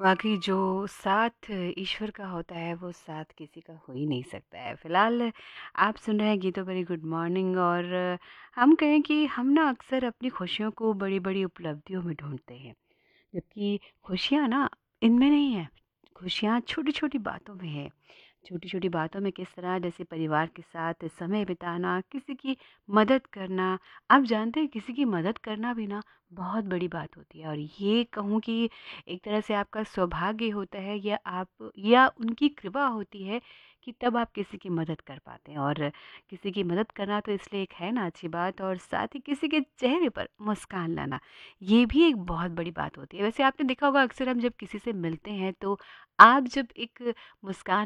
वाक़ई जो साथ ईश्वर का होता है वो साथ किसी का हो ही नहीं सकता है। फ़िलहाल आप सुन रहे हैं गीतों भरी गुड मॉर्निंग और हम कहें कि हम ना अक्सर अपनी खुशियों को बड़ी-बड़ी उपलब्धियों में ढूँढते हैं। जबकि खुशियाँ ना इनमें नहीं है, खुशियाँ छोटी-छोटी बातों में है। छोटी-छोटी बातों में किस तरह जैसे परिवार के साथ समय बिताना, किसी की मदद करना। आप जानते हैं किसी की मदद करना भी ना बहुत बड़ी बात होती है और ये कहूँ कि एक तरह से आपका सौभाग्य होता है या आप या उनकी कृपा होती है कि तब आप किसी की मदद कर पाते हैं और किसी की मदद करना तो इसलिए एक है ना अच्छी बात और साथ ही किसी के चेहरे पर मुस्कान लाना ये भी एक बहुत बड़ी बात होती है। वैसे आपने देखा होगा अक्सर हम जब किसी से मिलते हैं तो आप जब एक मुस्कान